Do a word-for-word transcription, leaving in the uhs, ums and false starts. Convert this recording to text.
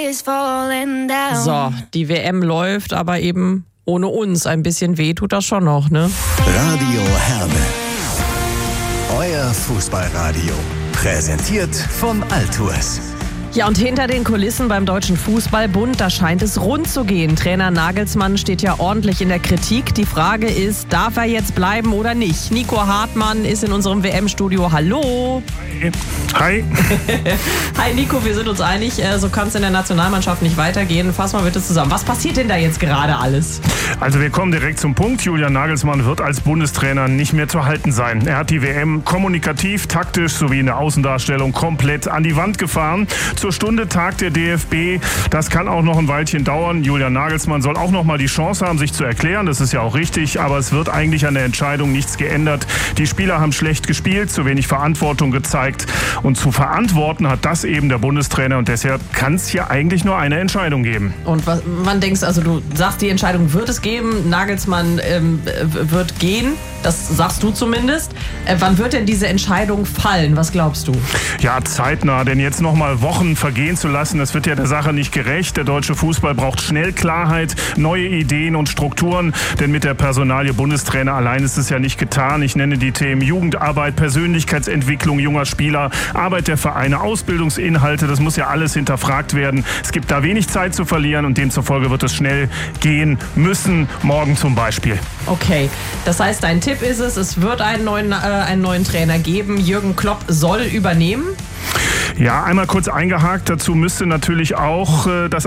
So, die W M läuft, aber eben ohne uns. Ein bisschen weh tut das schon noch, ne? Radio Herne. Euer Fußballradio. Präsentiert von Altours. Ja, und hinter den Kulissen beim Deutschen Fußballbund, da scheint es rund zu gehen. Trainer Nagelsmann steht ja ordentlich in der Kritik. Die Frage ist, darf er jetzt bleiben oder nicht? Nico Hartmann ist in unserem W M-Studio. Hallo. Hi. Hi Nico, wir sind uns einig, so kann es in der Nationalmannschaft nicht weitergehen. Fass mal bitte zusammen. Was passiert denn da jetzt gerade alles? Also wir kommen direkt zum Punkt. Julian Nagelsmann wird als Bundestrainer nicht mehr zu halten sein. Er hat die W M kommunikativ, taktisch sowie in der Außendarstellung komplett an die Wand gefahren. Zur Stunde tagt der D F B. Das kann auch noch ein Weilchen dauern. Julian Nagelsmann soll auch noch mal die Chance haben, sich zu erklären. Das ist ja auch richtig. Aber es wird eigentlich an der Entscheidung nichts geändert. Die Spieler haben schlecht gespielt, zu wenig Verantwortung gezeigt. Und zu verantworten hat das eben der Bundestrainer. Und deshalb kann es hier eigentlich nur eine Entscheidung geben. Und was, wann denkst du, also du sagst, die Entscheidung wird es geben. Nagelsmann ähm, wird gehen. Das sagst du zumindest. Äh, wann wird denn diese Entscheidung fallen? Was glaubst du? Ja, zeitnah. Denn jetzt noch mal Wochen vergehen zu lassen, das wird ja der Sache nicht gerecht. Der deutsche Fußball braucht schnell Klarheit, neue Ideen und Strukturen. Denn mit der Personalie Bundestrainer allein ist es ja nicht getan. Ich nenne die Themen Jugendarbeit, Persönlichkeitsentwicklung junger Spieler, Arbeit der Vereine, Ausbildungsinhalte. Das muss ja alles hinterfragt werden. Es gibt da wenig Zeit zu verlieren und demzufolge wird es schnell gehen müssen. Morgen zum Beispiel. Okay, das heißt, dein Tipp ist es, es wird einen neuen, äh, einen neuen Trainer geben. Jürgen Klopp soll übernehmen. Ja, einmal kurz eingehakt. Dazu müsste natürlich auch äh, das